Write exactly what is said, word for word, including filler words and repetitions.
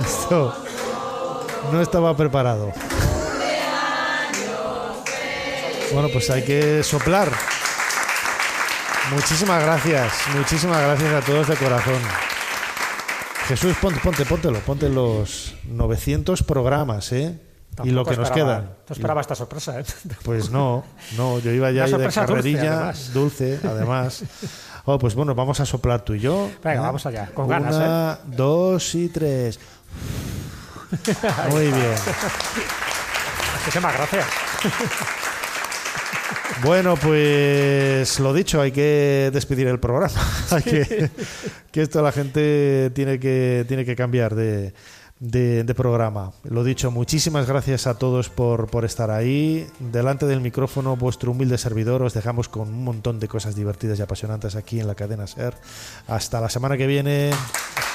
Esto no estaba preparado. Bueno, pues hay que soplar. Muchísimas gracias, muchísimas gracias a todos de corazón. Jesús, ponte, ponte, póntelo, ponte los novecientos programas, ¿eh? Tampoco y lo que nos esperaba, quedan. No esperaba esta sorpresa, ¿eh? Pues no, no, yo iba ya ahí de carrerilla, dulce, además. dulce, además. Oh, pues bueno, vamos a soplar tú y yo. Venga, ¿eh? Vamos allá, con ganas, Una, ¿eh? dos y tres. Muy bien. Muchísimas gracias. Bueno, pues lo dicho, hay que despedir el programa. Hay que, que esto la gente tiene que, tiene que cambiar de, de, de programa. Lo dicho, muchísimas gracias a todos por, por estar ahí. Delante del micrófono, vuestro humilde servidor, os dejamos con un montón de cosas divertidas y apasionantes aquí en la cadena SER. Hasta la semana que viene.